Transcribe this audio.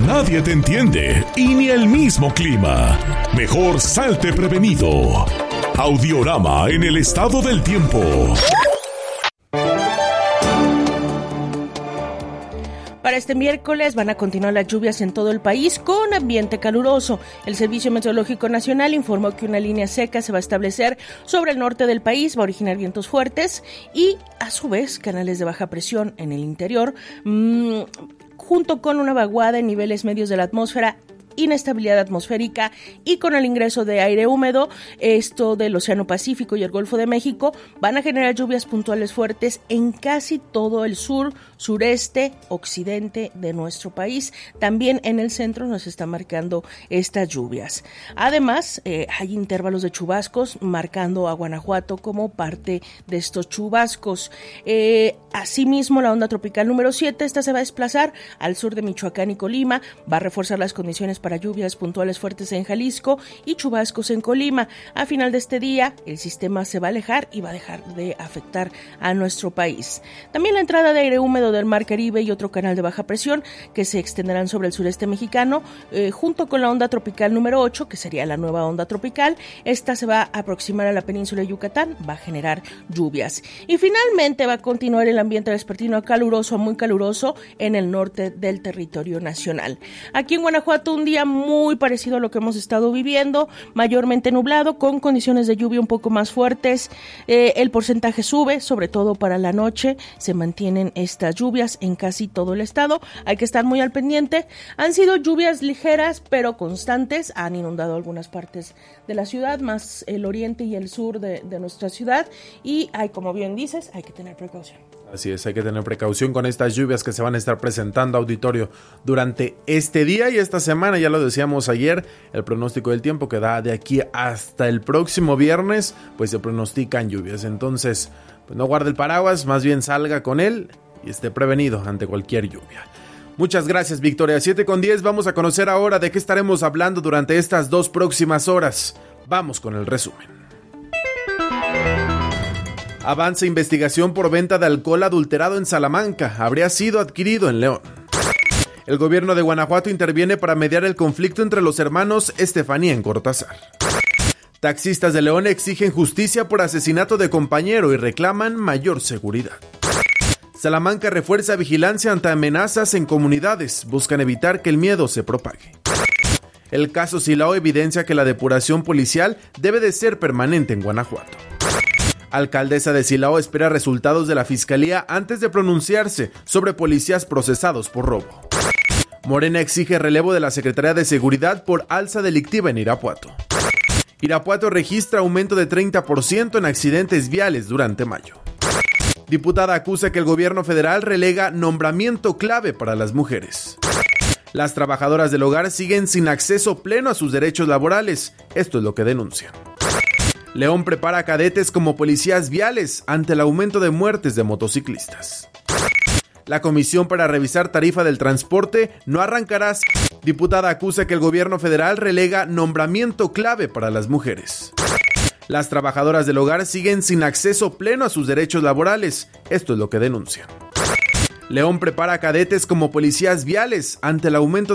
nadie te entiende y ni el mismo clima. Mejor salte prevenido. Audiorama en el estado del tiempo. Para este miércoles van a continuar las lluvias en todo el país con ambiente caluroso. El Servicio Meteorológico Nacional informó que una línea seca se va a establecer sobre el norte del país, va a originar vientos fuertes y, a su vez, canales de baja presión en el interior, junto con una vaguada en niveles medios de la atmósfera, inestabilidad atmosférica y con el ingreso de aire húmedo, esto del Océano Pacífico y el Golfo de México, van a generar lluvias puntuales fuertes en casi todo el sur, sureste, occidente de nuestro país. También en el centro nos están marcando estas lluvias. Además, hay intervalos de chubascos marcando a Guanajuato como parte de estos chubascos. Asimismo, la onda tropical número 7, esta se va a desplazar al sur de Michoacán y Colima, va a reforzar las condiciones para lluvias puntuales fuertes en Jalisco y chubascos en Colima. A final de este día, el sistema se va a alejar y va a dejar de afectar a nuestro país. También la entrada de aire húmedo del Mar Caribe y otro canal de baja presión que se extenderán sobre el sureste mexicano, junto con la onda tropical número 8, que sería la nueva onda tropical. Esta se va a aproximar a la península de Yucatán, va a generar lluvias. Y finalmente va a continuar el ambiente vespertino caluroso a muy caluroso en el norte del territorio nacional. Aquí en Guanajuato, un día muy parecido a lo que hemos estado viviendo, mayormente nublado, con condiciones de lluvia un poco más fuertes. El porcentaje sube, sobre todo para la noche, se mantienen estas lluvias en casi todo el estado. Hay que estar muy al pendiente. Han sido lluvias ligeras, pero constantes. Han inundado algunas partes de la ciudad, más el oriente y el sur de nuestra ciudad. Y hay, como bien dices, hay que tener precaución. Así es, hay que tener precaución con estas lluvias que se van a estar presentando, auditorio, durante este día y esta semana. Ya lo decíamos ayer, el pronóstico del tiempo que da de aquí hasta el próximo viernes, pues se pronostican lluvias. Entonces, pues no guarde el paraguas, más bien salga con él y esté prevenido ante cualquier lluvia. Muchas gracias, Victoria. 7:10, vamos a conocer ahora de qué estaremos hablando durante estas 2 próximas horas. Vamos con el resumen. Avanza investigación por venta de alcohol adulterado en Salamanca. Habría sido adquirido en León. El gobierno de Guanajuato interviene para mediar el conflicto entre los hermanos Estefanía en Cortázar. Taxistas de León exigen justicia por asesinato de compañero y reclaman mayor seguridad. Salamanca refuerza vigilancia ante amenazas en comunidades. Buscan evitar que el miedo se propague. El caso Silao evidencia que la depuración policial debe de ser permanente en Guanajuato. Alcaldesa de Silao espera resultados de la fiscalía antes de pronunciarse sobre policías procesados por robo. Morena exige relevo de la Secretaría de Seguridad por alza delictiva en Irapuato. Irapuato registra aumento de 30% en accidentes viales durante mayo. Diputada acusa que el gobierno federal relega nombramiento clave para las mujeres. Las trabajadoras del hogar siguen sin acceso pleno a sus derechos laborales. Esto es lo que denuncian. León prepara a cadetes como policías viales ante el aumento de muertes de motociclistas. La comisión para revisar tarifa del transporte no arrancará. Diputada acusa que el gobierno federal relega nombramiento clave para las mujeres. Las trabajadoras del hogar siguen sin acceso pleno a sus derechos laborales. Esto es lo que denuncian. León prepara a cadetes como policías viales ante el aumento